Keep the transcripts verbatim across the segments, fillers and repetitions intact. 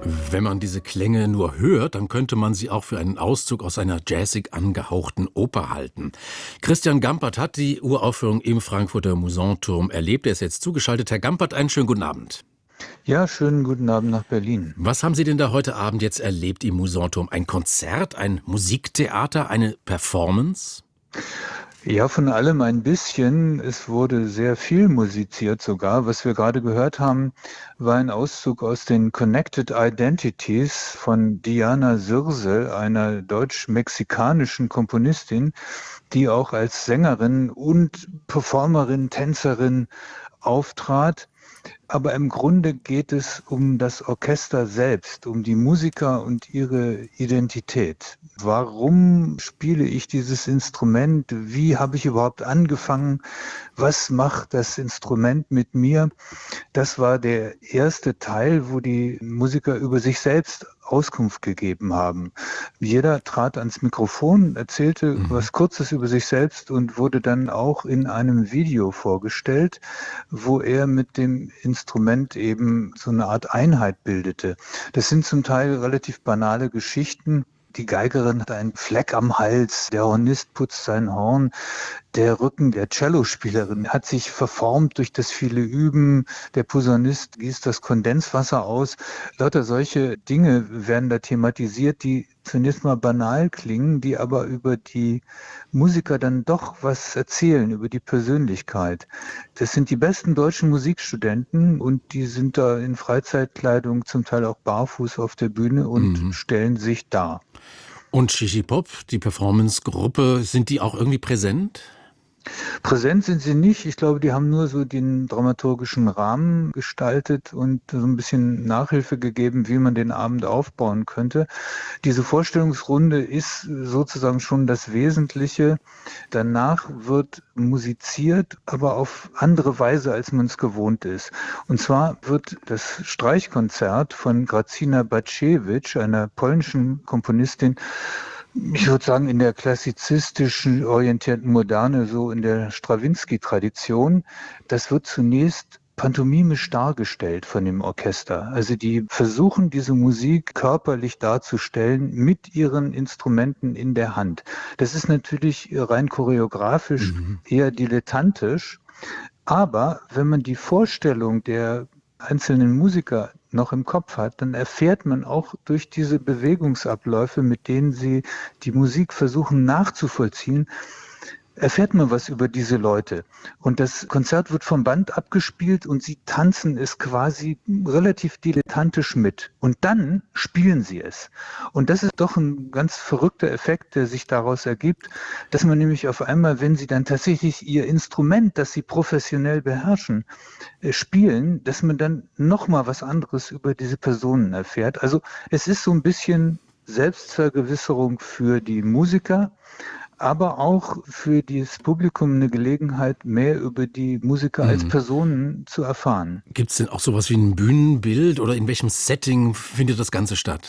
Wenn man diese Klänge nur hört, dann könnte man sie auch für einen Auszug aus einer jazzig angehauchten Oper halten. Christian Gampert hat die Uraufführung im Frankfurter Musanturm erlebt. Er ist jetzt zugeschaltet. Herr Gampert, einen schönen guten Abend. Ja, schönen guten Abend nach Berlin. Was haben Sie denn da heute Abend jetzt erlebt im Musanturm? Ein Konzert, ein Musiktheater, eine Performance? Ja, von allem ein bisschen. Es wurde sehr viel musiziert sogar. Was wir gerade gehört haben, war ein Auszug aus den Connected Identities von Diana Sirse, einer deutsch-mexikanischen Komponistin, die auch als Sängerin und Performerin, Tänzerin auftrat. Aber im Grunde geht es um das Orchester selbst, um die Musiker und ihre Identität. Warum spiele ich dieses Instrument? Wie habe ich überhaupt angefangen? Was macht das Instrument mit mir? Das war der erste Teil, wo die Musiker über sich selbst Auskunft gegeben haben. Jeder trat ans Mikrofon, erzählte Mhm. was Kurzes über sich selbst und wurde dann auch in einem Video vorgestellt, wo er mit dem Instrument eben so eine Art Einheit bildete. Das sind zum Teil relativ banale Geschichten. Die Geigerin hat einen Fleck am Hals, der Hornist putzt sein Horn, der Rücken der Cellospielerin hat sich verformt durch das viele Üben, der Posaunist gießt das Kondenswasser aus. Lauter solche Dinge werden da thematisiert, die zunächst mal banal klingen, die aber über die Musiker dann doch was erzählen, über die Persönlichkeit. Das sind die besten deutschen Musikstudenten und die sind da in Freizeitkleidung, zum Teil auch barfuß auf der Bühne und Mhm. stellen sich dar. Und Shishi Pop, die Performance-Gruppe, sind die auch irgendwie präsent? Präsent sind sie nicht. Ich glaube, die haben nur so den dramaturgischen Rahmen gestaltet und so ein bisschen Nachhilfe gegeben, wie man den Abend aufbauen könnte. Diese Vorstellungsrunde ist sozusagen schon das Wesentliche. Danach wird musiziert, aber auf andere Weise, als man es gewohnt ist. Und zwar wird das Streichkonzert von Grazina Baczewicz, einer polnischen Komponistin, ich würde sagen, in der klassizistischen orientierten Moderne, so in der Strawinski-Tradition, das wird zunächst pantomimisch dargestellt von dem Orchester. Also die versuchen, diese Musik körperlich darzustellen mit ihren Instrumenten in der Hand. Das ist natürlich rein choreografisch Mhm. eher dilettantisch, aber wenn man die Vorstellung der einzelnen Musiker noch im Kopf hat, dann erfährt man auch durch diese Bewegungsabläufe, mit denen sie die Musik versuchen nachzuvollziehen, erfährt man was über diese Leute. Und das Konzert wird vom Band abgespielt und sie tanzen es quasi relativ dilettantisch mit. Und dann spielen sie es. Und das ist doch ein ganz verrückter Effekt, der sich daraus ergibt, dass man nämlich auf einmal, wenn sie dann tatsächlich ihr Instrument, das sie professionell beherrschen, äh, spielen, dass man dann nochmal was anderes über diese Personen erfährt. Also es ist so ein bisschen Selbstvergewisserung für die Musiker, aber auch für das Publikum eine Gelegenheit, mehr über die Musiker als Mhm. Personen zu erfahren. Gibt es denn auch sowas wie ein Bühnenbild oder in welchem Setting findet das Ganze statt?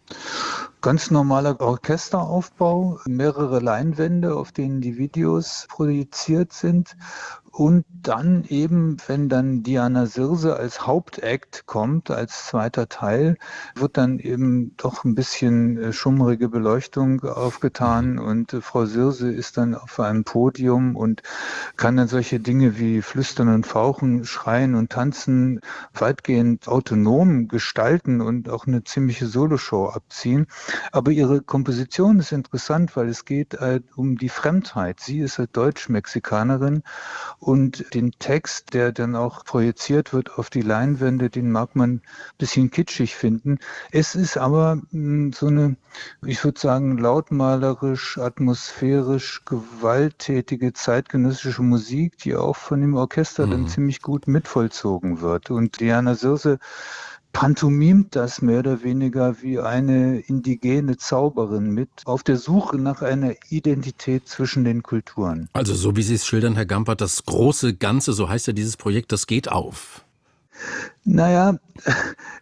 Ganz normaler Orchesteraufbau, mehrere Leinwände, auf denen die Videos projiziert sind. Und dann eben, wenn dann Diana Sirse als Hauptakt kommt, als zweiter Teil, wird dann eben doch ein bisschen äh, schummrige Beleuchtung Mhm. aufgetan und äh, Frau Sirse ist dann auf einem Podium und kann dann solche Dinge wie Flüstern und Fauchen, Schreien und Tanzen weitgehend autonom gestalten und auch eine ziemliche Soloshow abziehen. Aber ihre Komposition ist interessant, weil es geht halt um die Fremdheit. Sie ist halt Deutsch-Mexikanerin und den Text, der dann auch projiziert wird auf die Leinwände, den mag man ein bisschen kitschig finden. Es ist aber mh, so eine, ich würde sagen, lautmalerisch, atmosphärisch, gewalttätige zeitgenössische Musik, die auch von dem Orchester dann Mhm. ziemlich gut mitvollzogen wird. Und Diana Sirse pantomimt das mehr oder weniger wie eine indigene Zauberin mit, auf der Suche nach einer Identität zwischen den Kulturen. Also so wie Sie es schildern, Herr Gampert, das große Ganze, so heißt ja dieses Projekt, das geht auf. Naja,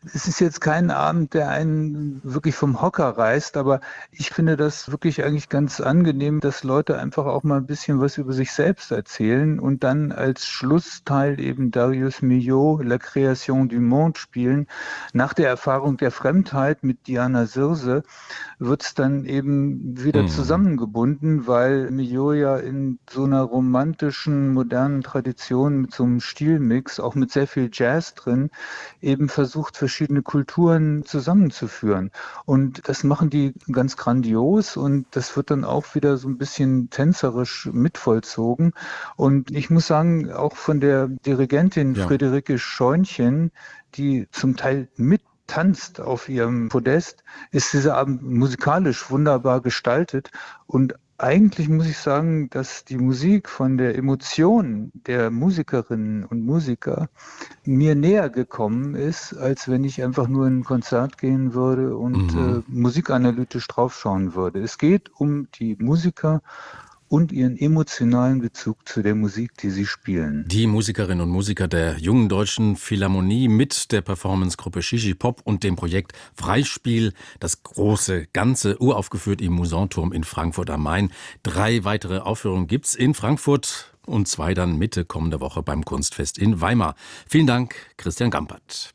Es ist jetzt kein Abend, der einen wirklich vom Hocker reißt, aber ich finde das wirklich eigentlich ganz angenehm, dass Leute einfach auch mal ein bisschen was über sich selbst erzählen und dann als Schlussteil eben Darius Milhaud, La Création du Monde spielen. Nach der Erfahrung der Fremdheit mit Diana Sirse wird es dann eben wieder Mhm. zusammengebunden, weil Milhaud ja in so einer romantischen, modernen Tradition mit so einem Stilmix, auch mit sehr viel Jazz drin, eben versucht, verschiedene Kulturen zusammenzuführen. Und das machen die ganz grandios und das wird dann auch wieder so ein bisschen tänzerisch mitvollzogen. Und ich muss sagen, auch von der Dirigentin Ja. Friederike Scheunchen, die zum Teil mit tanzt auf ihrem Podest, ist dieser Abend musikalisch wunderbar gestaltet. Und eigentlich muss ich sagen, dass die Musik von der Emotion der Musikerinnen und Musiker mir näher gekommen ist, als wenn ich einfach nur in ein Konzert gehen würde und Mhm. äh, musikanalytisch draufschauen würde. Es geht um die Musiker und ihren emotionalen Bezug zu der Musik, die sie spielen. Die Musikerinnen und Musiker der Jungen Deutschen Philharmonie mit der Performancegruppe Shishi Pop und dem Projekt Freispiel, das große Ganze, uraufgeführt im Musanturm in Frankfurt am Main. Drei weitere Aufführungen gibt's in Frankfurt und zwei dann Mitte kommender Woche beim Kunstfest in Weimar. Vielen Dank, Christian Gampert.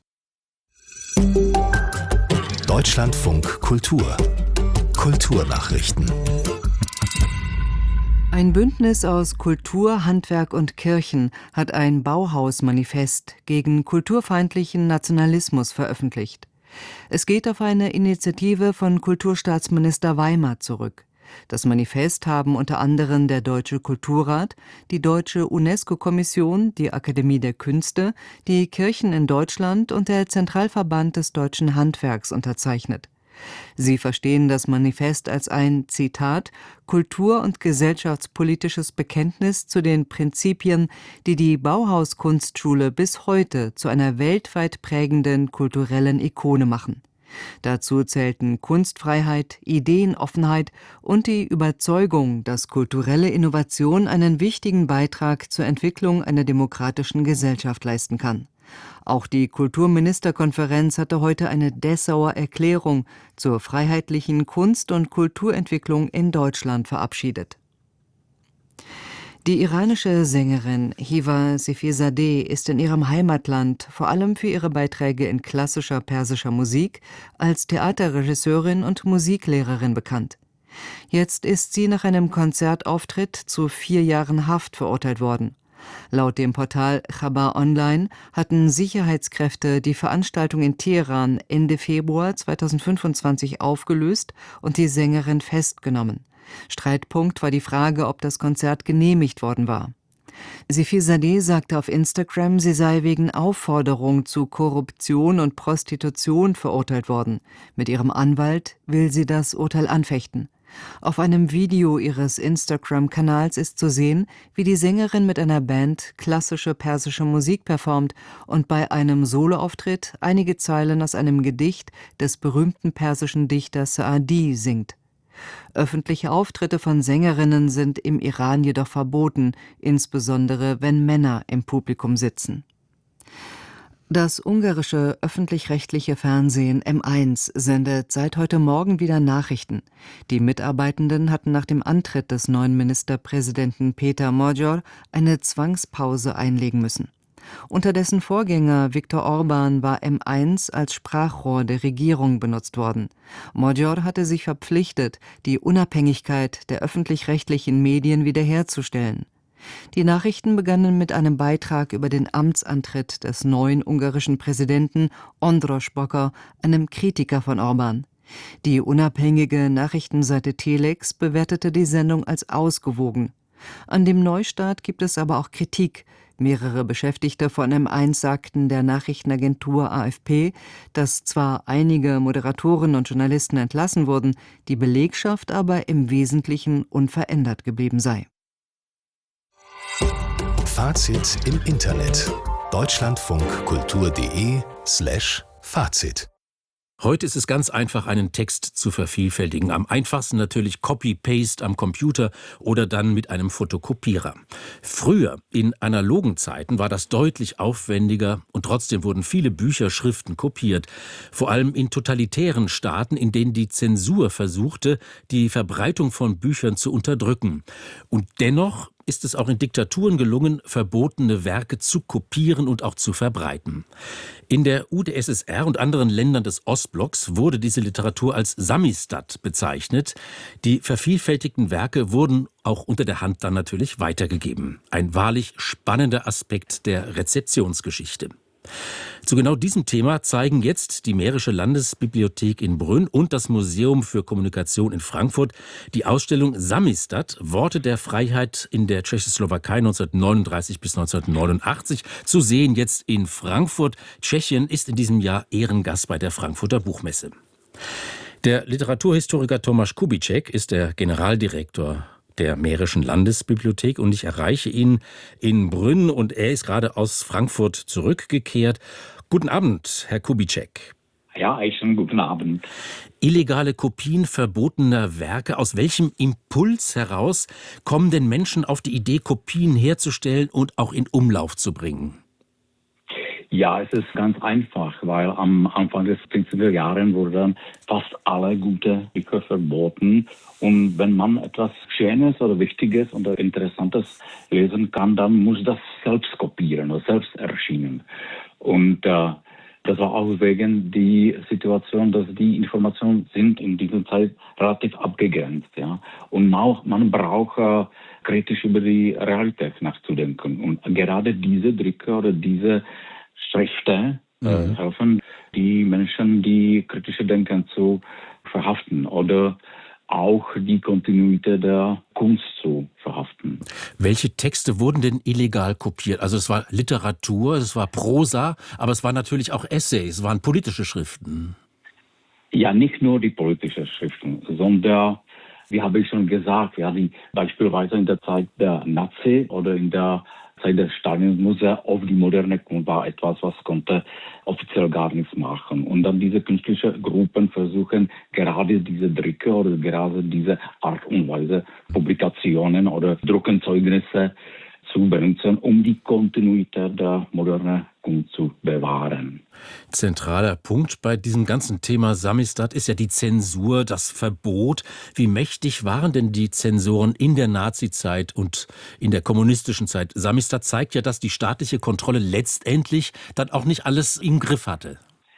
Deutschlandfunk Kultur. Kulturnachrichten. Ein Bündnis aus Kultur, Handwerk und Kirchen hat ein Bauhaus-Manifest gegen kulturfeindlichen Nationalismus veröffentlicht. Es geht auf eine Initiative von Kulturstaatsminister Weimar zurück. Das Manifest haben unter anderem der Deutsche Kulturrat, die Deutsche UNESCO-Kommission, die Akademie der Künste, die Kirchen in Deutschland und der Zentralverband des deutschen Handwerks unterzeichnet. Sie verstehen das Manifest als ein, Zitat, kultur- und gesellschaftspolitisches Bekenntnis zu den Prinzipien, die die Bauhaus-Kunstschule bis heute zu einer weltweit prägenden kulturellen Ikone machen. Dazu zählten Kunstfreiheit, Ideenoffenheit und die Überzeugung, dass kulturelle Innovation einen wichtigen Beitrag zur Entwicklung einer demokratischen Gesellschaft leisten kann. Auch die Kulturministerkonferenz hatte heute eine Dessauer Erklärung zur freiheitlichen Kunst- und Kulturentwicklung in Deutschland verabschiedet. Die iranische Sängerin Hiva Sefizadeh ist in ihrem Heimatland vor allem für ihre Beiträge in klassischer persischer Musik als Theaterregisseurin und Musiklehrerin bekannt. Jetzt ist sie nach einem Konzertauftritt zu vier Jahren Haft verurteilt worden. Laut dem Portal Chabar Online hatten Sicherheitskräfte die Veranstaltung in Teheran Ende Februar zweitausendfünfundzwanzig aufgelöst und die Sängerin festgenommen. Streitpunkt war die Frage, ob das Konzert genehmigt worden war. Sefizadeh sagte auf Instagram, sie sei wegen Aufforderung zu Korruption und Prostitution verurteilt worden. Mit ihrem Anwalt will sie das Urteil anfechten. Auf einem Video ihres Instagram-Kanals ist zu sehen, wie die Sängerin mit einer Band klassische persische Musik performt und bei einem Soloauftritt einige Zeilen aus einem Gedicht des berühmten persischen Dichters Saadi singt. Öffentliche Auftritte von Sängerinnen sind im Iran jedoch verboten, insbesondere wenn Männer im Publikum sitzen. Das ungarische öffentlich-rechtliche Fernsehen M eins sendet seit heute Morgen wieder Nachrichten. Die Mitarbeitenden hatten nach dem Antritt des neuen Ministerpräsidenten Peter Magyar eine Zwangspause einlegen müssen. Unter dessen Vorgänger Viktor Orban war M eins als Sprachrohr der Regierung benutzt worden. Magyar hatte sich verpflichtet, die Unabhängigkeit der öffentlich-rechtlichen Medien wiederherzustellen. Die Nachrichten begannen mit einem Beitrag über den Amtsantritt des neuen ungarischen Präsidenten András Bokar, einem Kritiker von Orban. Die unabhängige Nachrichtenseite Telex bewertete die Sendung als ausgewogen. An dem Neustart gibt es aber auch Kritik. Mehrere Beschäftigte von M eins sagten der Nachrichtenagentur A F P, dass zwar einige Moderatoren und Journalisten entlassen wurden, die Belegschaft aber im Wesentlichen unverändert geblieben sei. Fazit im Internet. deutschlandfunkkultur punkt de slash Fazit Heute ist es ganz einfach, einen Text zu vervielfältigen. Am einfachsten natürlich Copy-Paste am Computer oder dann mit einem Fotokopierer. Früher, in analogen Zeiten, war das deutlich aufwendiger und trotzdem wurden viele Bücher, Schriften kopiert. Vor allem in totalitären Staaten, in denen die Zensur versuchte, die Verbreitung von Büchern zu unterdrücken. Und dennoch ist es auch in Diktaturen gelungen, verbotene Werke zu kopieren und auch zu verbreiten. In der U d S S R und anderen Ländern des Ostblocks wurde diese Literatur als Samisdat bezeichnet. Die vervielfältigten Werke wurden auch unter der Hand dann natürlich weitergegeben. Ein wahrlich spannender Aspekt der Rezeptionsgeschichte. Zu genau diesem Thema zeigen jetzt die Mährische Landesbibliothek in Brünn und das Museum für Kommunikation in Frankfurt die Ausstellung Samisdat, Worte der Freiheit in der Tschechoslowakei neunzehnhundertneununddreißig bis neunzehnhundertneunundachtzig, zu sehen jetzt in Frankfurt. Tschechien ist in diesem Jahr Ehrengast bei der Frankfurter Buchmesse. Der Literaturhistoriker Tomáš Kubíček ist der Generaldirektor der Mährischen Landesbibliothek und ich erreiche ihn in Brünn und er ist gerade aus Frankfurt zurückgekehrt. Guten Abend, Herr Kubíček. Ja, einen schönen guten Abend. Illegale Kopien verbotener Werke, aus welchem Impuls heraus kommen denn Menschen auf die Idee, Kopien herzustellen und auch in Umlauf zu bringen? Ja, es ist ganz einfach, weil am Anfang des fünfziger Jahren wurden dann fast alle gute Bücher verboten. Und wenn man etwas Schönes oder Wichtiges oder Interessantes lesen kann, dann muss das selbst kopieren oder selbst erschienen. Und äh, das war auch wegen die Situation, dass die Informationen sind in dieser Zeit relativ abgegrenzt. Ja? Und man, man braucht äh, kritisch über die Realität nachzudenken. Und gerade diese Drücke oder diese Schriften äh, mhm. helfen die Menschen, die kritische Denken zu verhaften oder auch die Kontinuität der Kunst zu verhaften. Welche Texte wurden denn illegal kopiert? Also es war Literatur, es war Prosa, aber es waren natürlich auch Essays, es waren politische Schriften. Ja, nicht nur die politischen Schriften, sondern, wie habe ich schon gesagt, ja, die beispielsweise in der Zeit der Nazi oder in der Zeit des Stalinismus auf die moderne Kunst war etwas, was konnte offiziell gar nichts machen. Und dann diese künstlichen Gruppen versuchen gerade diese Drücke oder gerade diese Art und Weise Publikationen oder Druckenzeugnisse zu benutzen, um die Kontinuität der modernen Kunst zu bewahren. Zentraler Punkt bei diesem ganzen Thema Samisdat ist ja die Zensur, das Verbot. Wie mächtig waren denn die Zensoren in der Nazizeit und in der kommunistischen Zeit? Samisdat zeigt ja, dass die staatliche Kontrolle letztendlich dann auch nicht alles im Griff hatte.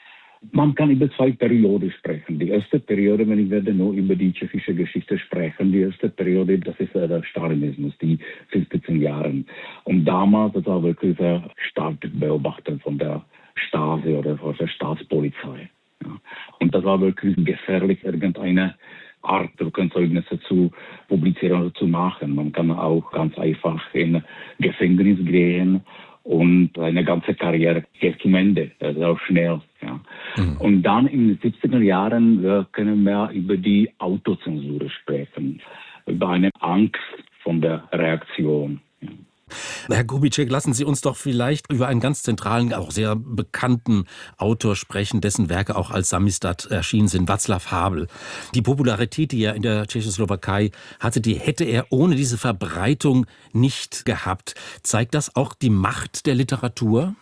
Man kann über zwei Perioden sprechen. Die erste Periode, wenn ich werde nur über die tschechische Geschichte sprechen, die erste Periode, das ist der Stalinismus, die fünfzehn Jahre. Und damals, das war wirklich sehr stark beobachtet von der Stasi oder von der Staatspolizei. Ja. Und das war wirklich gefährlich, irgendeine Art Druckenzeugnisse zu publizieren oder zu machen. Man kann auch ganz einfach in Gefängnis gehen und eine ganze Karriere geht zum Ende, das ist auch schnell. Ja. Mhm. Und dann in den siebziger Jahren äh, können wir über die Autozensur sprechen, über eine Angst von der Reaktion. Ja. Herr Kubíček, lassen Sie uns doch vielleicht über einen ganz zentralen, auch sehr bekannten Autor sprechen, dessen Werke auch als Samisdat erschienen sind, Václav Havel. Die Popularität, die er in der Tschechoslowakei hatte, die hätte er ohne diese Verbreitung nicht gehabt. Zeigt das auch die Macht der Literatur?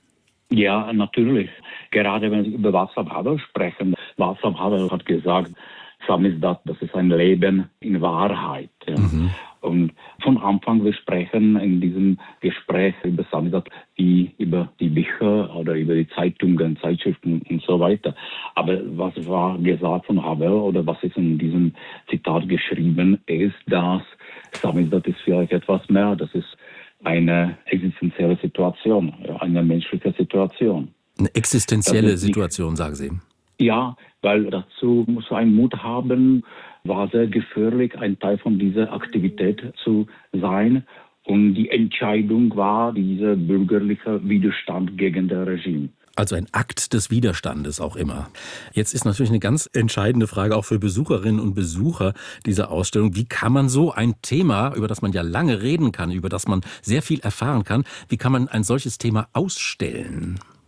Ja, natürlich. Gerade wenn Sie über Václav Havel sprechen. Václav Havel hat gesagt, Samisdat, das ist ein Leben in Wahrheit. Ja. Mhm. Und von Anfang wir sprechen in diesem Gespräch über Samisdat wie über die Bücher oder über die Zeitungen, Zeitschriften und so weiter. Aber was war gesagt von Havel oder was ist in diesem Zitat geschrieben, ist, dass Samisdat ist vielleicht etwas mehr. Das ist eine existenzielle Situation, eine menschliche Situation. Eine existenzielle Situation, sagen Sie? Ja, weil dazu muss ein Mut haben, war sehr gefährlich, ein Teil von dieser Aktivität zu sein. Und die Entscheidung war dieser bürgerliche Widerstand gegen das Regime. Also ein Akt des Widerstandes auch immer. Jetzt ist natürlich eine ganz entscheidende Frage auch für Besucherinnen und Besucher dieser Ausstellung. Wie kann man so ein Thema, über das man ja lange reden kann, über das man sehr viel erfahren kann, wie kann man ein solches Thema ausstellen?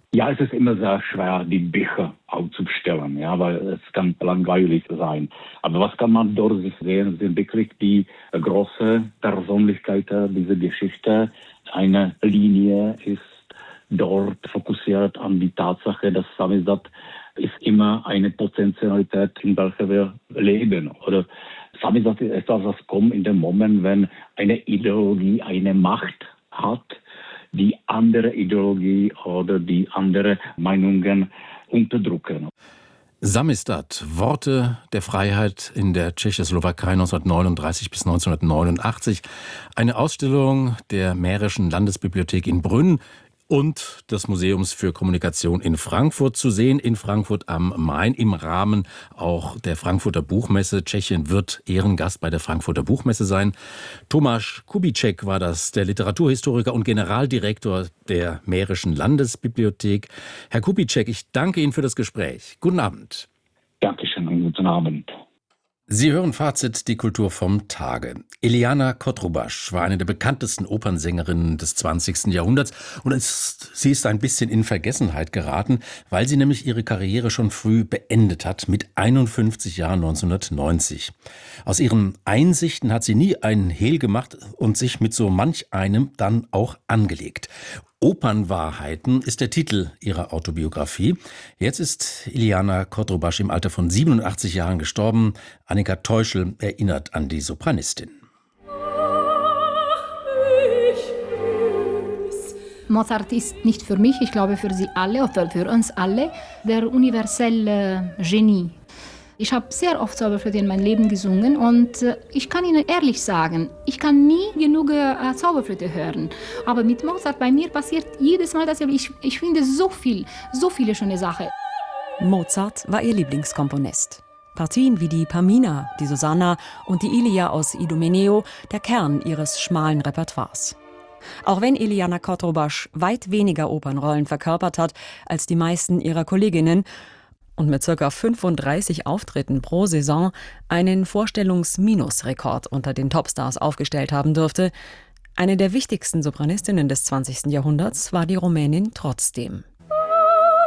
Ja, es ist immer sehr schwer, die Bücher aufzustellen, ja, weil es kann langweilig sein. Aber was kann man dort sehen, sind wirklich die äh, großen Persönlichkeiten dieser Geschichte. Eine Linie ist dort fokussiert an die Tatsache, dass Samizdat ist immer eine Potentialität, in welcher wir leben. Oder Samizdat ist etwas, das kommt in dem Moment, wenn eine Ideologie eine Macht hat, die andere Ideologie oder die andere Meinungen unterdrücken. Samizdat, Worte der Freiheit in der Tschechoslowakei neunzehnhundertneununddreißig bis neunzehnhundertneunundachtzig. Eine Ausstellung der Mährischen Landesbibliothek in Brünn und des Museums für Kommunikation in Frankfurt zu sehen, in Frankfurt am Main, im Rahmen auch der Frankfurter Buchmesse. Tschechien wird Ehrengast bei der Frankfurter Buchmesse sein. Tomáš Kubíček war das, der Literaturhistoriker und Generaldirektor der Mährischen Landesbibliothek. Herr Kubíček, ich danke Ihnen für das Gespräch. Guten Abend. Dankeschön und guten Abend. Sie hören Fazit, die Kultur vom Tage. Iliana Kotrubasch war eine der bekanntesten Opernsängerinnen des zwanzigsten Jahrhunderts und es, sie ist ein bisschen in Vergessenheit geraten, weil sie nämlich ihre Karriere schon früh beendet hat, mit einundfünfzig Jahren neunzehnhundertneunzig. Aus ihren Einsichten hat sie nie einen Hehl gemacht und sich mit so manch einem dann auch angelegt. Opernwahrheiten ist der Titel ihrer Autobiografie. Jetzt ist Iliana Kotrubasch im Alter von siebenundachtzig Jahren gestorben. Annika Teuschel erinnert an die Sopranistin. Mozart ist nicht für mich, ich glaube für Sie alle, oder für uns alle, der universelle Genie. Ich habe sehr oft Zauberflöte in meinem Leben gesungen und äh, ich kann Ihnen ehrlich sagen, ich kann nie genug äh, Zauberflöte hören. Aber mit Mozart bei mir passiert jedes Mal dasselbe. Ich, ich finde so viel, so viele schöne Sachen. Mozart war ihr Lieblingskomponist. Partien wie die Pamina, die Susanna und die Ilia aus Idomeneo, der Kern ihres schmalen Repertoires. Auch wenn Iliana Kotrubasch weit weniger Opernrollen verkörpert hat als die meisten ihrer Kolleginnen, und mit ca. fünfunddreißig Auftritten pro Saison einen Vorstellungsminusrekord unter den Topstars aufgestellt haben dürfte. Eine der wichtigsten Sopranistinnen des zwanzigsten Jahrhunderts war die Rumänin trotzdem.